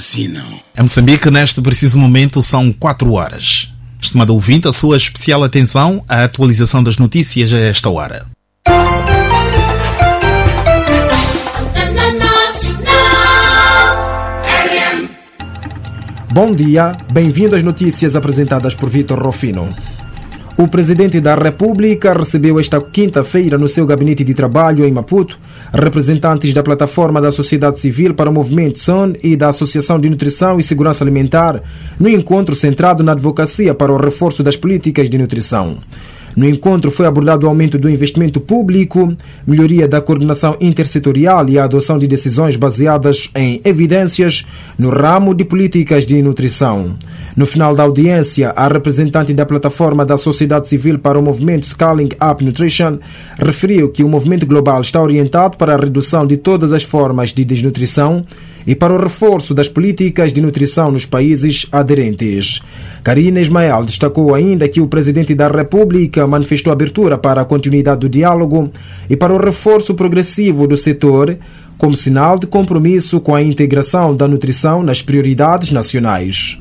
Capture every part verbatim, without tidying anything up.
assinam. Em Moçambique, neste preciso momento, são quatro horas. Estimado ouvinte, a sua especial atenção à atualização das notícias a esta hora. Bom dia, bem-vindo às notícias apresentadas por Vitor Rofino. O Presidente da República recebeu esta quinta-feira no seu gabinete de trabalho em Maputo representantes da Plataforma da Sociedade Civil para o Movimento S O N e da Associação de Nutrição e Segurança Alimentar no encontro centrado na advocacia para o reforço das políticas de nutrição. No encontro foi abordado o aumento do investimento público, melhoria da coordenação intersetorial e a adoção de decisões baseadas em evidências no ramo de políticas de nutrição. No final da audiência, a representante da Plataforma da Sociedade Civil para o Movimento Scaling Up Nutrition referiu que o movimento global está orientado para a redução de todas as formas de desnutrição e para o reforço das políticas de nutrição nos países aderentes. Karina Ismael destacou ainda que o Presidente da República manifestou abertura para a continuidade do diálogo e para o reforço progressivo do setor, como sinal de compromisso com a integração da nutrição nas prioridades nacionais.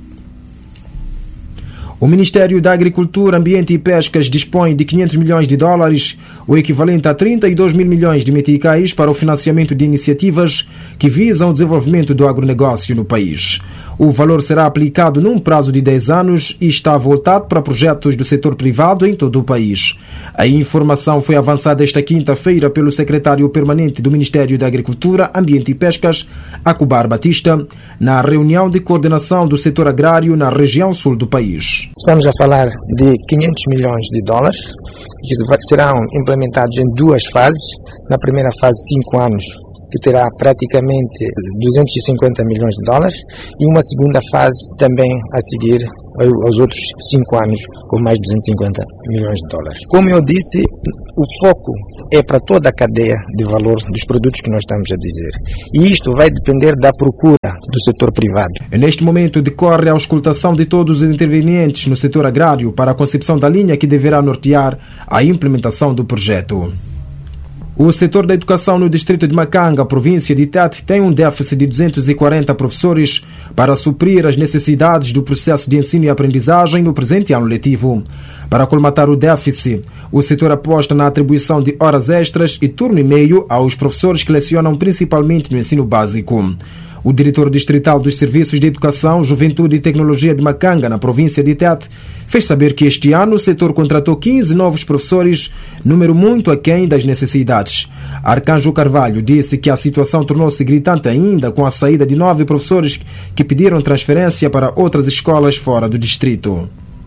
O Ministério da Agricultura, Ambiente e Pescas dispõe de quinhentos milhões de dólares, o equivalente a trinta e dois mil milhões de meticais, para o financiamento de iniciativas que visam o desenvolvimento do agronegócio no país. O valor será aplicado num prazo de dez anos e está voltado para projetos do setor privado em todo o país. A informação foi avançada esta quinta-feira pelo secretário permanente do Ministério da Agricultura, Ambiente e Pescas, Acubar Batista, na reunião de coordenação do setor agrário na região sul do país. Estamos a falar de quinhentos milhões de dólares, que serão implementados em duas fases. Na primeira fase, cinco anos, que terá praticamente duzentos e cinquenta milhões de dólares, e uma segunda fase também a seguir aos outros cinco anos, com mais de duzentos e cinquenta milhões de dólares. Como eu disse, o foco é para toda a cadeia de valor dos produtos que nós estamos a dizer. E isto vai depender da procura do setor privado. Neste momento decorre a auscultação de todos os intervenientes no setor agrário para a concepção da linha que deverá nortear a implementação do projeto. O setor da educação no distrito de Macanga, província de Tete, tem um déficit de duzentos e quarenta professores para suprir as necessidades do processo de ensino e aprendizagem no presente ano letivo. Para colmatar o déficit, o setor aposta na atribuição de horas extras e turno e meio aos professores que lecionam principalmente no ensino básico. O diretor distrital dos Serviços de Educação, Juventude e Tecnologia de Macanga, na província de Tete, fez saber que este ano o setor contratou quinze novos professores, número muito aquém das necessidades. Arcanjo Carvalho disse que a situação tornou-se gritante ainda com a saída de nove professores que pediram transferência para outras escolas fora do distrito.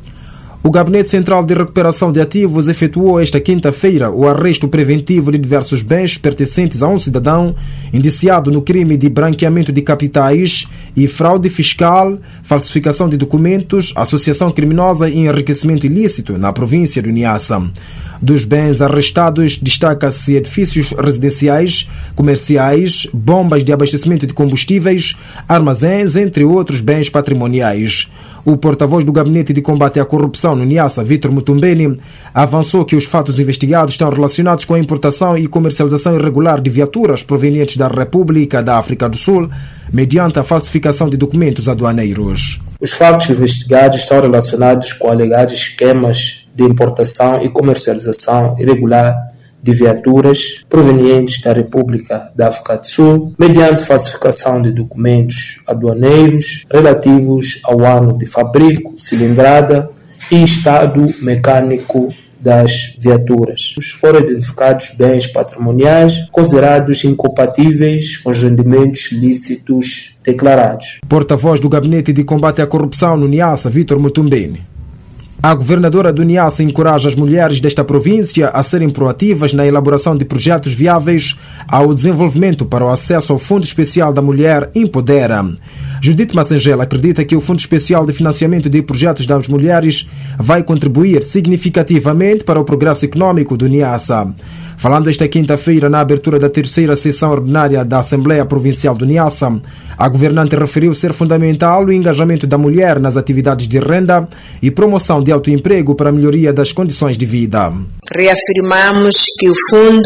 O Gabinete Central de Recuperação de Ativos efetuou esta quinta-feira o arresto preventivo de diversos bens pertencentes a um cidadão indiciado no crime de branqueamento de capitais e fraude fiscal, falsificação de documentos, associação criminosa e enriquecimento ilícito na província do Niassa. Dos bens arrestados, destaca-se edifícios residenciais, comerciais, bombas de abastecimento de combustíveis, armazéns, entre outros bens patrimoniais. O porta-voz do Gabinete de Combate à Corrupção no Niassa, Vitor Mutumbeni, avançou que os fatos investigados estão relacionados com a importação e comercialização irregular de viaturas provenientes da República da África do Sul, mediante a falsificação de documentos aduaneiros. Os fatos investigados estão relacionados com alegados esquemas de importação e comercialização irregular de viaturas provenientes da República da África do Sul, mediante falsificação de documentos aduaneiros relativos ao ano de fabrico, cilindrada e estado mecânico das viaturas. Foram identificados bens patrimoniais considerados incompatíveis com os rendimentos lícitos declarados. Porta-voz do Gabinete de Combate à Corrupção no Niassa, Vitor Mutumbeni. A governadora do Niassa encoraja as mulheres desta província a serem proativas na elaboração de projetos viáveis ao desenvolvimento para o acesso ao Fundo Especial da Mulher Empodera. Judite Massengela acredita que o Fundo Especial de Financiamento de Projetos das Mulheres vai contribuir significativamente para o progresso econômico do Niassa. Falando esta quinta-feira na abertura da terceira sessão ordinária da Assembleia Provincial do Niassa, a governante referiu ser fundamental o engajamento da mulher nas atividades de renda e promoção de autoemprego para a melhoria das condições de vida. Reafirmamos que o Fundo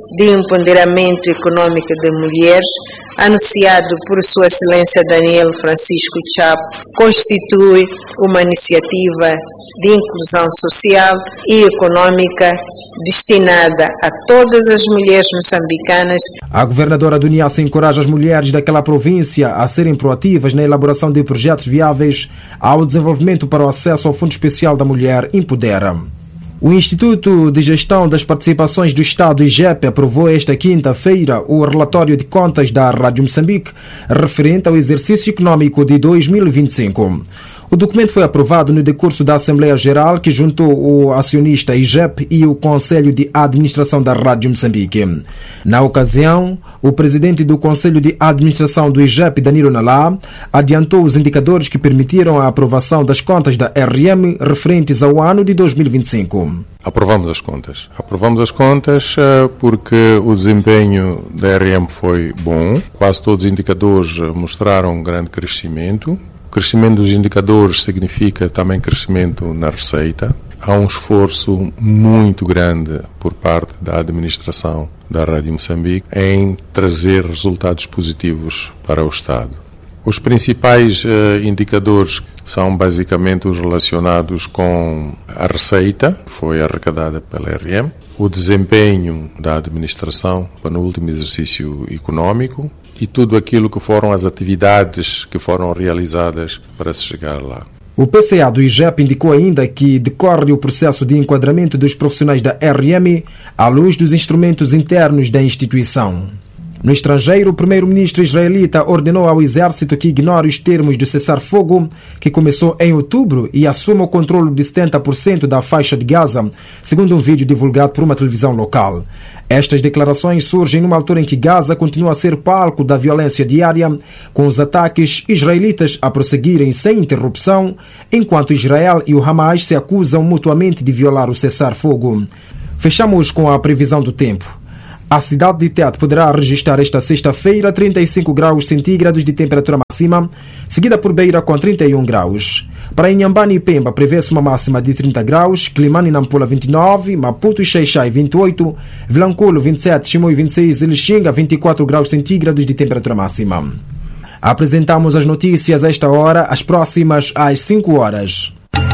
de empoderamento econômico de mulheres, anunciado por Sua Excelência Daniel Francisco Chapo, constitui uma iniciativa de inclusão social e econômica destinada a todas as mulheres moçambicanas. A governadora do Niassa encoraja as mulheres daquela província a serem proativas na elaboração de projetos viáveis ao desenvolvimento para o acesso ao Fundo Especial da Mulher Empodera. O Instituto de Gestão das Participações do Estado, I G E P, aprovou esta quinta-feira o relatório de contas da Rádio Moçambique referente ao exercício econômico de dois mil e vinte e cinco. O documento foi aprovado no decurso da Assembleia Geral, que juntou o acionista I G E P e o Conselho de Administração da Rádio Moçambique. Na ocasião, o presidente do Conselho de Administração do I G E P, Danilo Nalá, adiantou os indicadores que permitiram a aprovação das contas da R M referentes ao ano de dois mil e vinte e cinco. Aprovamos as contas. Aprovamos as contas porque o desempenho da R M foi bom. Quase todos os indicadores mostraram um grande crescimento. O crescimento dos indicadores significa também crescimento na receita. Há um esforço muito grande por parte da administração da Rádio Moçambique em trazer resultados positivos para o Estado. Os principais uh, indicadores são basicamente os relacionados com a receita, que foi arrecadada pela R M, o desempenho da administração no último exercício econômico e tudo aquilo que foram as atividades que foram realizadas para se chegar lá. O P C A do I G E P indicou ainda que decorre o processo de enquadramento dos profissionais da R M à luz dos instrumentos internos da instituição. No estrangeiro, o primeiro-ministro israelita ordenou ao exército que ignore os termos do cessar-fogo, que começou em outubro, e assuma o controle de setenta por cento da faixa de Gaza, segundo um vídeo divulgado por uma televisão local. Estas declarações surgem numa altura em que Gaza continua a ser palco da violência diária, com os ataques israelitas a prosseguirem sem interrupção, enquanto Israel e o Hamas se acusam mutuamente de violar o cessar-fogo. Fechamos com a previsão do tempo. A cidade de Tete poderá registrar esta sexta-feira trinta e cinco graus centígrados de temperatura máxima, seguida por Beira com trinta e um graus. Para Inhambane e Pemba prevê-se uma máxima de trinta graus, Climane e Nampula vinte e nove, Maputo e Xai-Xai vinte e oito, Vilanculo vinte e sete, Chimoio vinte e seis e Lixinga vinte e quatro graus centígrados de temperatura máxima. Apresentamos as notícias a esta hora, as próximas às cinco horas.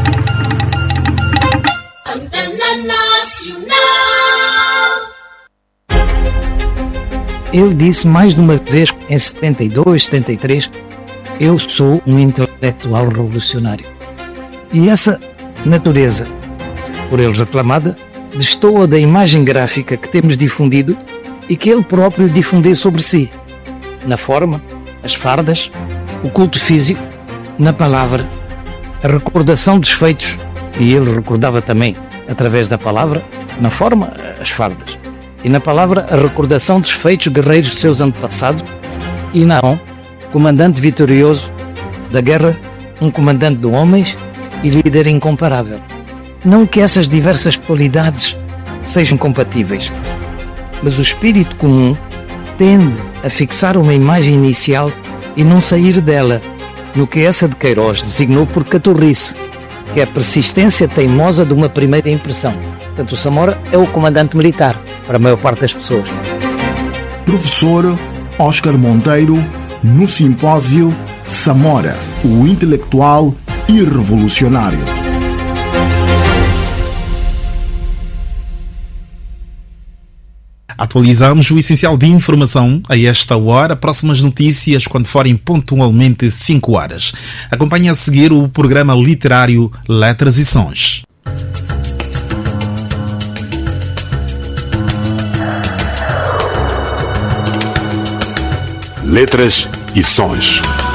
Ele disse mais de uma vez, em setenta e dois, setenta e três, eu sou um intelectual revolucionário. E essa natureza, por ele reclamada, destoa da imagem gráfica que temos difundido e que ele próprio difundiu sobre si. Na forma, as fardas, o culto físico, na palavra, a recordação dos feitos, e ele recordava também, através da palavra, na forma, as fardas. E na palavra, a recordação dos feitos guerreiros de seus antepassados, e não, comandante vitorioso da guerra, um comandante de homens e líder incomparável. Não que essas diversas qualidades sejam compatíveis, mas o espírito comum tende a fixar uma imagem inicial e não sair dela, no que essa de Queiroz designou por caturrice, que é a persistência teimosa de uma primeira impressão. Portanto, o Samora é o comandante militar, para a maior parte das pessoas. Professor Oscar Monteiro, no simpósio Samora, o intelectual e revolucionário. Atualizamos o essencial de informação a esta hora. Próximas notícias quando forem pontualmente cinco horas. Acompanhe a seguir o programa literário Letras e Sons. Letras e Sons.